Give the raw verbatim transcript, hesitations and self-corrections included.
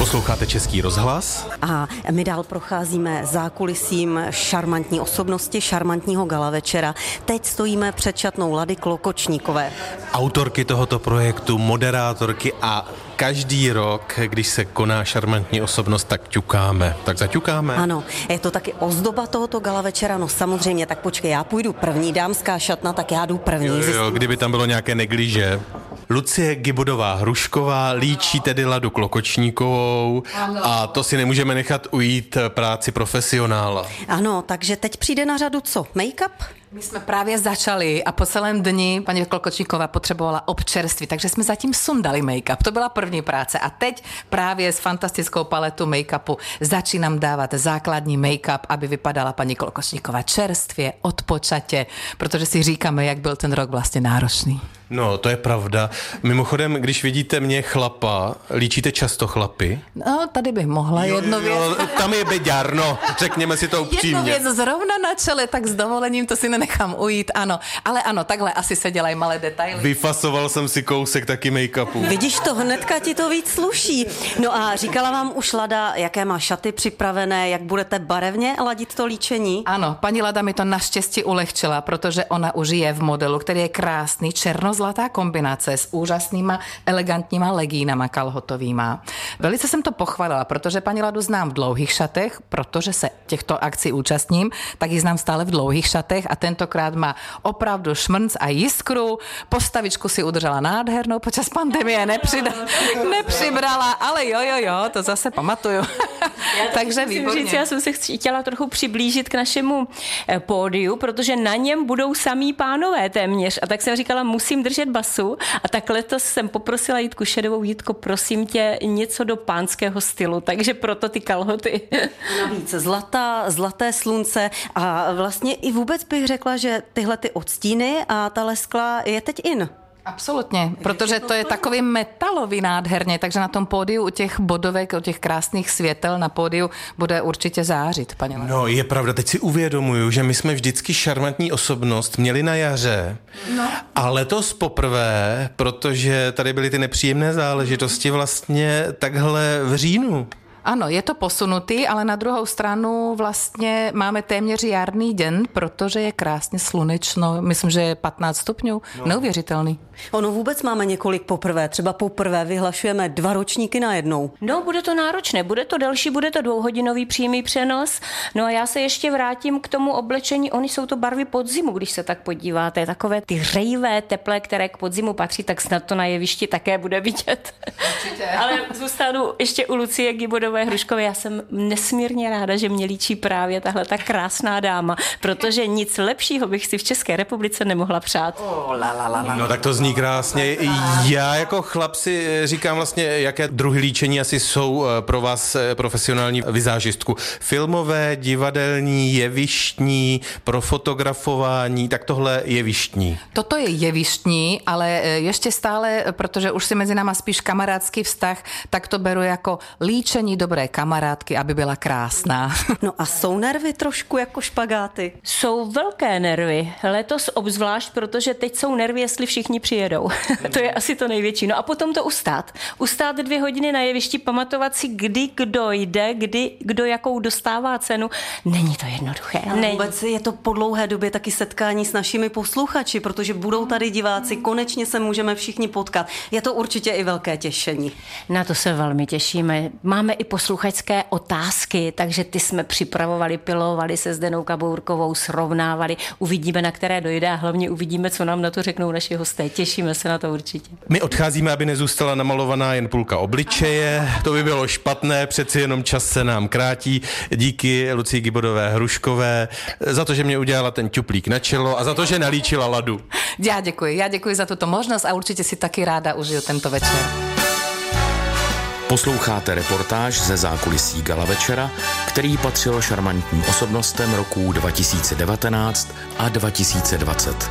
Posloucháte Český rozhlas? A my dál procházíme zákulisím šarmantní osobnosti, šarmantního gala večera. Teď stojíme před šatnou Lady Klokočníkové. Autorky tohoto projektu, moderátorky a každý rok, když se koná šarmantní osobnost, tak ťukáme. Tak zaťukáme? Ano, je to taky ozdoba tohoto gala večera, no samozřejmě, tak počkej, já půjdu první, dámská šatna, tak já jdu první. Jo, jo, kdyby tam bylo nějaké negliže. Lucie Gibudová Hrušková líčí tedy Ladu Klokočníkovou a to si nemůžeme nechat ujít práci profesionála. Ano, takže teď přijde na řadu co? Make-up? My jsme právě začali a po celém dni paní Klokočníková potřebovala občerstvit, takže jsme zatím sundali make-up. To byla první práce a teď právě s fantastickou paletou make-upu začínám dávat základní make-up, aby vypadala paní Klokočníková čerstvě, odpočatě, protože si říkáme, jak byl ten rok vlastně náročný. No, to je pravda. Mimochodem, když vidíte mě chlapa, líčíte často chlapy? No, tady bych mohla jo, jednu věc. Jo, tam je beďar, no, řekněme si to upřímně. Jednu věc zrovna na čele, tak s dovolením to si nenechám ujít, ano. Ale ano, takhle asi se dělají malé detaily. Vyfasoval jsem si kousek taky make-upu. Vidíš to, hnedka ti to víc sluší. No a říkala vám už Lada, jaké má šaty připravené, jak budete barevně ladit to líčení? Ano, paní Lada mi to naštěstí ulehčila, protože ona už je v modelu, který je krásný, černozlatá kombinace s úžasnýma, elegantníma legínama kalhotovýma. Velice jsem to pochválila, protože paní Ladu znám v dlouhých šatech, protože se těchto akcí účastním, tak ji znám stále v dlouhých šatech a tentokrát má opravdu šmrnc a jiskru. Postavičku si udržela nádhernou, počas pandemie nepřida, nepřibrala, ale jo, jo, jo, to zase pamatuju. Takže výborně. Říct, já jsem se chtěla trochu přiblížit k našemu pódiu, protože na něm budou samý pánové téměř. A tak jsem říkala, musím držet basu. A tak letos jsem poprosila Jitku Šedovou, Jitko, prosím tě, něco do pánského stylu. Takže proto ty kalhoty. Navíc zlatá, zlaté slunce a vlastně i vůbec bych řekla, že tyhle ty odstíny a ta leskla je teď in. Absolutně, protože to je takový metalový nádherně, takže na tom pódiu u těch bodovek, u těch krásných světel na pódiu bude určitě zářit, paní Lada. No, je pravda, teď si uvědomuju, že my jsme vždycky šarmantní osobnost měli na jaře, no. A letos poprvé, protože tady byly ty nepříjemné záležitosti vlastně takhle v říjnu. Ano, je to posunutý, ale na druhou stranu vlastně máme téměř jarný den, protože je krásně slunečno, myslím, že je patnáct stupňů, no. Neuvěřitelný. Ono vůbec máme několik poprvé, třeba poprvé vyhlašujeme dva ročníky najednou. No, bude to náročné, bude to delší, bude to dvouhodinový přímý přenos. No a já se ještě vrátím k tomu oblečení, oni jsou to barvy podzimu, když se tak podíváte, takové ty hřejivé, teplé, které k podzimu patří, tak snad to na jevišti také bude vidět. Určitě. Ale zůstanu ještě u Lucie Gibudové Hruškové, já jsem nesmírně ráda, že mě líčí právě tahle ta krásná dáma, protože nic lepšího bych si v České republice nemohla přát. Oh, la, la, la, la. No tak to zní krásně. Já jako chlap si říkám vlastně, jaké druhy líčení asi jsou pro vás profesionální vizážistku. Filmové, divadelní, jevištní, pro fotografování, tak tohle jevištní. Toto je jevištní, ale ještě stále, protože už si mezi náma spíš kamarádský vztah, tak to beru jako líčení dobré kamarádky, aby byla krásná. No a jsou nervy trošku jako špagáty? Jsou velké nervy. Letos obzvlášť, protože teď jsou nervy, jestli všichni přijedou. To je asi to největší. No a potom to ustát. Ustát dvě hodiny na jevišti, pamatovat si, kdy kdo jde, kdy kdo jakou dostává cenu. Není to jednoduché. A vůbec je to po dlouhé době taky setkání s našimi posluchači, protože budou tady diváci, konečně se můžeme všichni potkat. Je to určitě i velké těšení. Na to se velmi těšíme. Máme i posluchačské otázky, takže ty jsme připravovali, pilovali se s Zdenou Kabourkovou, srovnávali. Uvidíme, na které dojde a hlavně uvidíme, co nám na to řeknou naši hosté. Těšíme se na to určitě. My odcházíme, aby nezůstala namalovaná jen půlka obličeje. To by bylo špatné, přeci jenom čas se nám krátí. Díky Lucii Gibudové Hruškové za to, že mě udělala ten ťuplík na čelo a za to, že nalíčila Ladu. Já děkuji, já děkuji za tuto možnost a určitě si taky ráda užiju tento večer. Posloucháte reportáž ze zákulisí gala večera, který patřil šarmantním osobnostem roků dva tisíce devatenáct a dva tisíce dvacet.